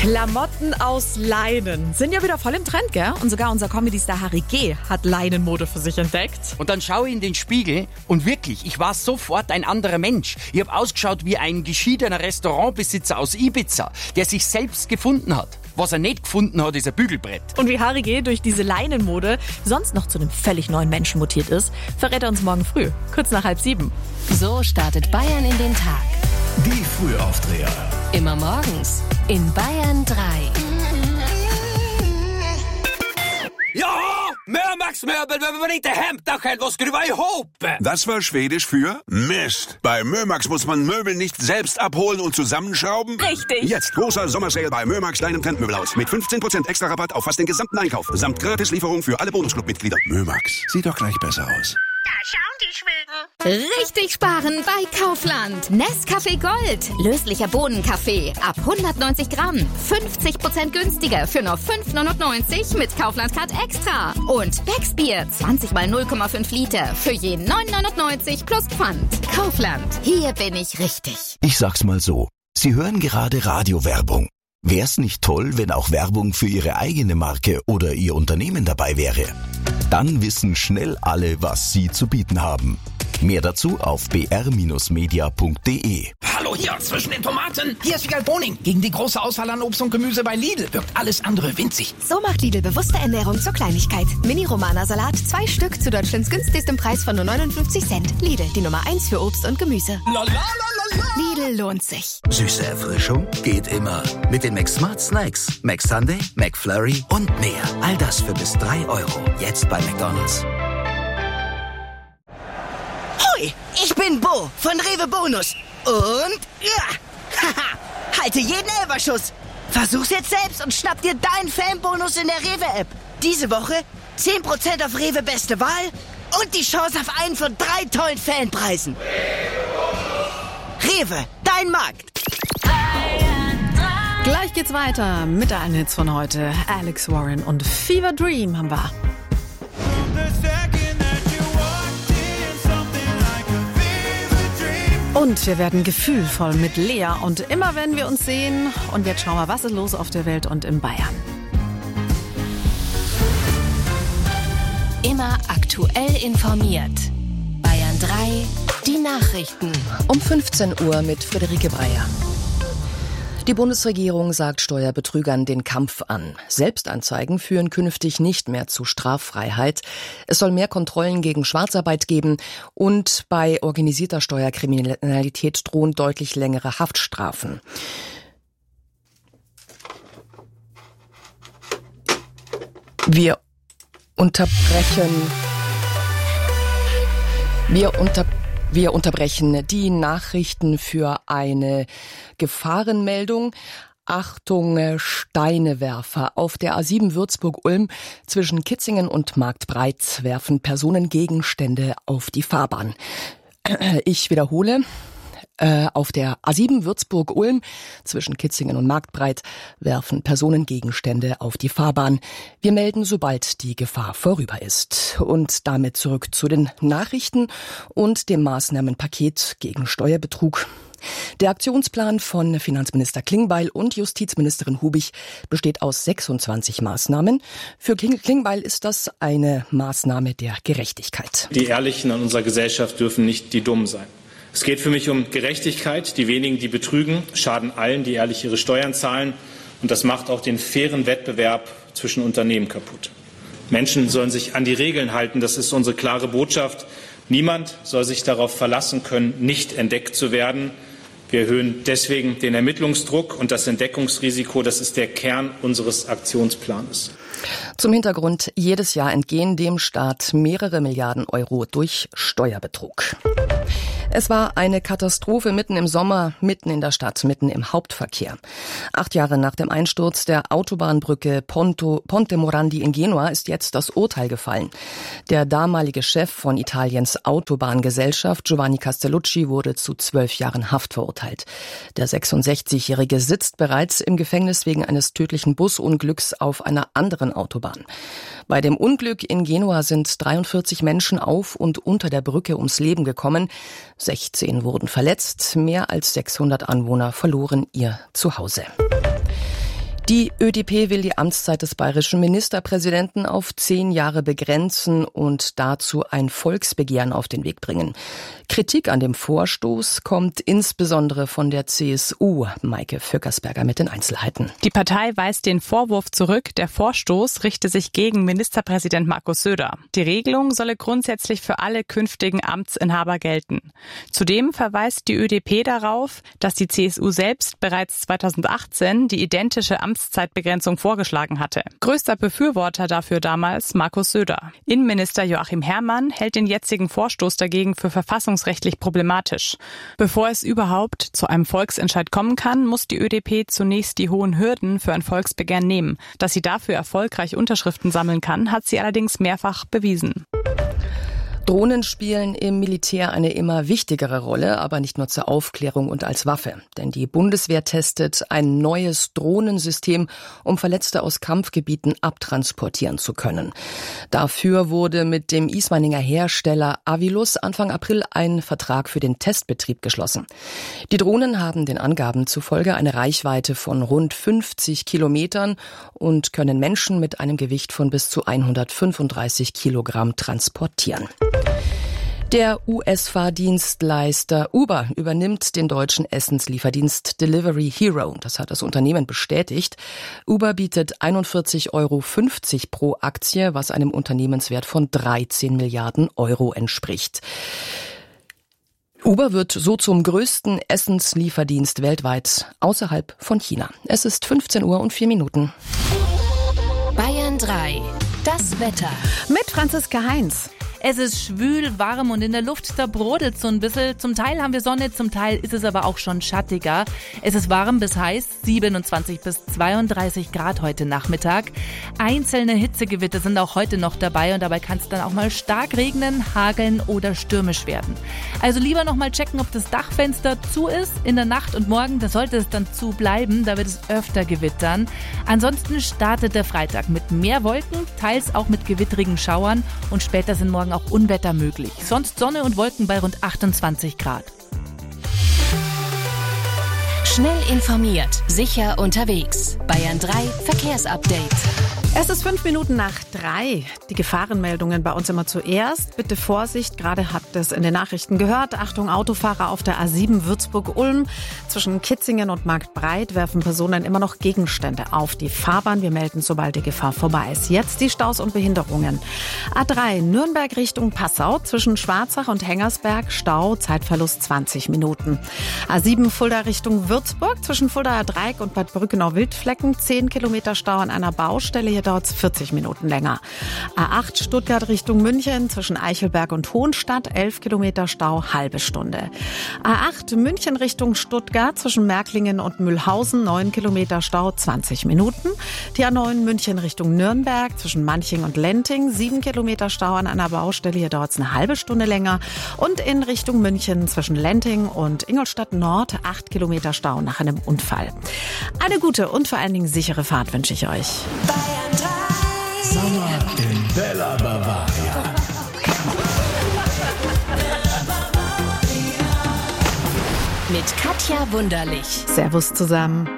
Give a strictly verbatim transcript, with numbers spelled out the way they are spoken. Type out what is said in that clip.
Klamotten aus Leinen sind ja wieder voll im Trend, gell? Und sogar unser Comedy-Star Harry G. hat Leinenmode für sich entdeckt. Und dann schaue ich in den Spiegel und wirklich, ich war sofort ein anderer Mensch. Ich habe ausgeschaut wie ein geschiedener Restaurantbesitzer aus Ibiza, der sich selbst gefunden hat. Was er nicht gefunden hat, ist ein Bügelbrett. Und wie Harry G. durch diese Leinenmode sonst noch zu einem völlig neuen Menschen mutiert ist, verrät er uns morgen früh, kurz nach halb sieben. So startet Bayern in den Tag. Die Frühaufdreher. Immer morgens in Bayern drei. Ja, Mörmax Möbel, wenn wir nicht der Hemdachel, was grüber ich hoppe. Das war Schwedisch für Mist. Bei Mörmax muss man Möbel nicht selbst abholen und zusammenschrauben. Richtig. Jetzt großer Sommersale bei Mörmax Leinen Trendmöbelhaus mit fünfzehn Prozent extra Rabatt auf fast den gesamten Einkauf. Samt Gratislieferung für alle Bonusclub-Mitglieder. Mörmax, sieht doch gleich besser aus. Da schauen die Schweden. Richtig sparen bei Kaufland. Nescafé Gold. Löslicher Bohnenkaffee. Ab hundertneunzig Gramm. fünfzig Prozent günstiger für nur fünf neunundneunzig mit Kaufland-Card Extra. Und Becksbier. zwanzig mal null Komma fünf Liter. Für je neun neunundneunzig plus Pfand. Kaufland. Hier bin ich richtig. Ich sag's mal so. Sie hören gerade Radiowerbung. Wär's nicht toll, wenn auch Werbung für Ihre eigene Marke oder Ihr Unternehmen dabei wäre? Dann wissen schnell alle, was Sie zu bieten haben. Mehr dazu auf b r Bindestrich media punkt d e. Hallo hier zwischen den Tomaten. Hier ist Vigal Boning. Gegen die große Auswahl an Obst und Gemüse bei Lidl wirkt alles andere winzig. So macht Lidl bewusste Ernährung zur Kleinigkeit. Mini-Romana-Salat, zwei Stück zu Deutschlands günstigstem Preis von nur neunundfünfzig Cent. Lidl, die Nummer eins für Obst und Gemüse. La, la, la, la, la. Lidl lohnt sich. Süße Erfrischung geht immer. Mit den McSmart Snacks. McSunday, McFlurry und mehr. All das für bis drei Euro. Jetzt bei McDonald's. Hoi, ich bin Bo von Rewe Bonus. Und ja, haha, halte jeden Elberschuss. Versuch's jetzt selbst und schnapp dir deinen Fanbonus in der Rewe-App. Diese Woche zehn Prozent auf Rewe Beste Wahl und die Chance auf einen von drei tollen Fanpreisen. Rewe, dein Markt. Gleich geht's weiter mit allen Hits von heute. Alex Warren und Fever Dream haben wir. Und wir werden gefühlvoll mit Lea und immer wenn wir uns sehen. Und jetzt schauen wir, was ist los auf der Welt und in Bayern. Immer aktuell informiert. Bayern drei, die Nachrichten. Um fünfzehn Uhr mit Friederike Breyer. Die Bundesregierung sagt Steuerbetrügern den Kampf an. Selbstanzeigen führen künftig nicht mehr zu Straffreiheit. Es soll mehr Kontrollen gegen Schwarzarbeit geben und bei organisierter Steuerkriminalität drohen deutlich längere Haftstrafen. Wir unterbrechen. Wir unterbrechen. Wir unterbrechen die Nachrichten für eine Gefahrenmeldung. Achtung, Steinewerfer. Auf der A sieben Würzburg-Ulm zwischen Kitzingen und Marktbreit werfen Personen Gegenstände auf die Fahrbahn. Ich wiederhole. Auf der A sieben Würzburg-Ulm zwischen Kitzingen und Marktbreit werfen Personen Gegenstände auf die Fahrbahn. Wir melden, sobald die Gefahr vorüber ist. Und damit zurück zu den Nachrichten und dem Maßnahmenpaket gegen Steuerbetrug. Der Aktionsplan von Finanzminister Klingbeil und Justizministerin Hubig besteht aus sechsundzwanzig Maßnahmen. Für Klingbeil ist das eine Maßnahme der Gerechtigkeit. Die Ehrlichen an unserer Gesellschaft dürfen nicht die Dummen sein. Es geht für mich um Gerechtigkeit. Die wenigen, die betrügen, schaden allen, die ehrlich ihre Steuern zahlen. Und das macht auch den fairen Wettbewerb zwischen Unternehmen kaputt. Menschen sollen sich an die Regeln halten. Das ist unsere klare Botschaft. Niemand soll sich darauf verlassen können, nicht entdeckt zu werden. Wir erhöhen deswegen den Ermittlungsdruck und das Entdeckungsrisiko. Das ist der Kern unseres Aktionsplans. Zum Hintergrund, jedes Jahr entgehen dem Staat mehrere Milliarden Euro durch Steuerbetrug. Es war eine Katastrophe mitten im Sommer, mitten in der Stadt, mitten im Hauptverkehr. Acht Jahre nach dem Einsturz der Autobahnbrücke Ponto, Ponte Morandi in Genua ist jetzt das Urteil gefallen. Der damalige Chef von Italiens Autobahngesellschaft, Giovanni Castellucci, wurde zu zwölf Jahren Haft verurteilt. Der sechsundsechzigjährige sitzt bereits im Gefängnis wegen eines tödlichen Busunglücks auf einer anderen Autobahn. Bei dem Unglück in Genua sind dreiundvierzig Menschen auf und unter der Brücke ums Leben gekommen. sechzehn wurden verletzt, mehr als sechshundert Anwohner verloren ihr Zuhause. Die Ö D P will die Amtszeit des bayerischen Ministerpräsidenten auf zehn Jahre begrenzen und dazu ein Volksbegehren auf den Weg bringen. Kritik an dem Vorstoß kommt insbesondere von der C S U. Maike Vöckersberger mit den Einzelheiten. Die Partei weist den Vorwurf zurück, der Vorstoß richte sich gegen Ministerpräsident Markus Söder. Die Regelung solle grundsätzlich für alle künftigen Amtsinhaber gelten. Zudem verweist die Ö D P darauf, dass die C S U selbst bereits zweitausendachtzehn die identische Amtszeitbegrenzung vorgeschlagen hatte. Größter Befürworter dafür damals Markus Söder. Innenminister Joachim Herrmann hält den jetzigen Vorstoß dagegen für verfassungsrechtlich problematisch. Bevor es überhaupt zu einem Volksentscheid kommen kann, muss die Ö D P zunächst die hohen Hürden für ein Volksbegehren nehmen. Dass sie dafür erfolgreich Unterschriften sammeln kann, hat sie allerdings mehrfach bewiesen. Drohnen spielen im Militär eine immer wichtigere Rolle, aber nicht nur zur Aufklärung und als Waffe. Denn die Bundeswehr testet ein neues Drohnensystem, um Verletzte aus Kampfgebieten abtransportieren zu können. Dafür wurde mit dem Ismaninger Hersteller Avilus Anfang April ein Vertrag für den Testbetrieb geschlossen. Die Drohnen haben den Angaben zufolge eine Reichweite von rund fünfzig Kilometern und können Menschen mit einem Gewicht von bis zu hundertfünfunddreißig Kilogramm transportieren. Der U S-Fahrdienstleister Uber übernimmt den deutschen Essenslieferdienst Delivery Hero. Das hat das Unternehmen bestätigt. Uber bietet einundvierzig Euro fünfzig pro Aktie, was einem Unternehmenswert von dreizehn Milliarden Euro entspricht. Uber wird so zum größten Essenslieferdienst weltweit außerhalb von China. Es ist fünfzehn Uhr und vier Minuten. Bayern drei. Das Wetter. Mit Franziska Heinz. Es ist schwül, warm und in der Luft, da brodelt so ein bisschen. Zum Teil haben wir Sonne, zum Teil ist es aber auch schon schattiger. Es ist warm bis heiß, siebenundzwanzig bis zweiunddreißig Grad heute Nachmittag. Einzelne Hitzegewitter sind auch heute noch dabei und dabei kann es dann auch mal stark regnen, hageln oder stürmisch werden. Also lieber noch mal checken, ob das Dachfenster zu ist in der Nacht und morgen, da sollte es dann zu bleiben, da wird es öfter gewittern. Ansonsten startet der Freitag mit mehr Wolken, teils auch mit gewittrigen Schauern und später sind morgen auch Unwetter möglich. Sonst Sonne und Wolken bei rund achtundzwanzig Grad. Schnell informiert, sicher unterwegs. Bayern drei Verkehrsupdate. Es ist fünf Minuten nach drei. Die Gefahrenmeldungen bei uns immer zuerst. Bitte Vorsicht, gerade habt ihr es in den Nachrichten gehört. Achtung, Autofahrer auf der A sieben Würzburg-Ulm. Zwischen Kitzingen und Marktbreit werfen Personen immer noch Gegenstände auf die Fahrbahn. Wir melden, sobald die Gefahr vorbei ist. Jetzt die Staus und Behinderungen. A drei Nürnberg Richtung Passau. Zwischen Schwarzach und Hengersberg Stau, Zeitverlust zwanzig Minuten. A sieben Fulda Richtung Würzburg. Zwischen Fuldaer Dreieck und Bad Brückenau-Wildflecken. zehn Kilometer Stau an einer Baustelle. Hier dauert es vierzig Minuten länger. A acht Stuttgart Richtung München zwischen Eichelberg und Hohenstadt, elf Kilometer Stau, halbe Stunde. A acht München Richtung Stuttgart zwischen Märklingen und Mühlhausen, neun Kilometer Stau, zwanzig Minuten. Die A neun München Richtung Nürnberg zwischen Manching und Lenting, sieben Kilometer Stau an einer Baustelle, hier dauert es eine halbe Stunde länger. Und in Richtung München zwischen Lenting und Ingolstadt Nord, acht Kilometer Stau nach einem Unfall. Eine gute und vor allen Dingen sichere Fahrt wünsche ich euch. Sommer in Bella Bavaria. Mit Katja Wunderlich. Servus zusammen.